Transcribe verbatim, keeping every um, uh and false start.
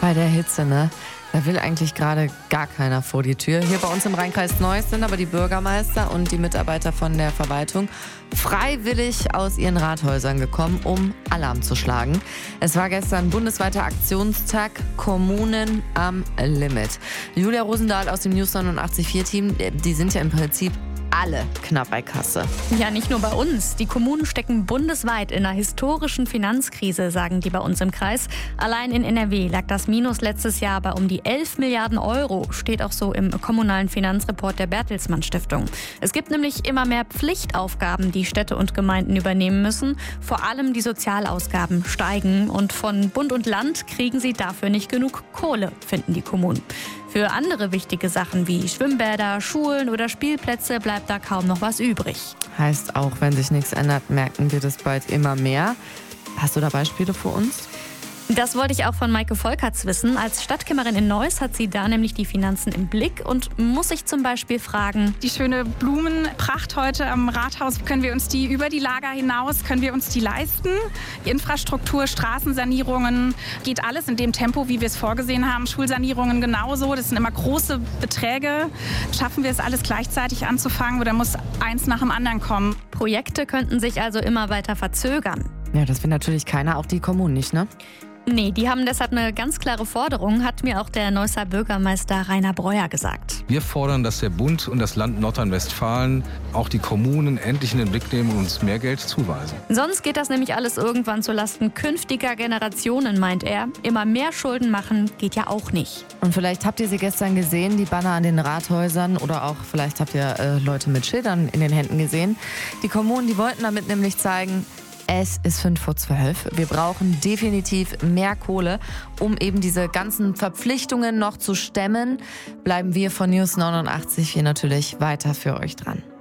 Bei der Hitze, ne? Da will eigentlich gerade gar keiner vor die Tür. Hier bei uns im Rheinkreis Neuss sind aber die Bürgermeister und die Mitarbeiter von der Verwaltung freiwillig aus ihren Rathäusern gekommen, um Alarm zu schlagen. Es war gestern bundesweiter Aktionstag Kommunen am Limit. Julia Rosendahl aus dem News neunundachtzig Komma vier Team, die sind ja im Prinzip alle knapp bei Kasse. Ja, nicht nur bei uns. Die Kommunen stecken bundesweit in einer historischen Finanzkrise, sagen die bei uns im Kreis. Allein in N R W lag das Minus letztes Jahr bei um die elf Milliarden Euro, steht auch so im kommunalen Finanzreport der Bertelsmann Stiftung. Es gibt nämlich immer mehr Pflichtaufgaben, die Städte und Gemeinden übernehmen müssen. Vor allem die Sozialausgaben steigen und von Bund und Land kriegen sie dafür nicht genug Kohle, finden die Kommunen. Für andere wichtige Sachen wie Schwimmbäder, Schulen oder Spielplätze bleibt da kaum noch was übrig. Heißt, auch wenn sich nichts ändert, merken wir das bald immer mehr. Hast du da Beispiele für uns? Das wollte ich auch von Maike Volkerts wissen. Als Stadtkämmerin in Neuss hat sie da nämlich die Finanzen im Blick und muss sich zum Beispiel fragen: Die schöne Blumenpracht heute am Rathaus, können wir uns die über die Lager hinaus, können wir uns die leisten? Die Infrastruktur, Straßensanierungen, geht alles in dem Tempo, wie wir es vorgesehen haben. Schulsanierungen genauso, das sind immer große Beträge. Schaffen wir es alles gleichzeitig anzufangen oder muss eins nach dem anderen kommen? Projekte könnten sich also immer weiter verzögern. Ja, das will natürlich keiner, auch die Kommunen nicht, ne? Nee, die haben deshalb eine ganz klare Forderung, hat mir auch der Neusser Bürgermeister Rainer Breuer gesagt. Wir fordern, dass der Bund und das Land Nordrhein-Westfalen auch die Kommunen endlich in den Blick nehmen und uns mehr Geld zuweisen. Sonst geht das nämlich alles irgendwann zulasten künftiger Generationen, meint er. Immer mehr Schulden machen geht ja auch nicht. Und vielleicht habt ihr sie gestern gesehen, die Banner an den Rathäusern, oder auch vielleicht habt ihr äh, Leute mit Schildern in den Händen gesehen. Die Kommunen, die wollten damit nämlich zeigen: Es ist fünf vor zwölf. Wir brauchen definitiv mehr Kohle, um eben diese ganzen Verpflichtungen noch zu stemmen. Bleiben wir von News neunundachtzig Komma vier natürlich weiter für euch dran.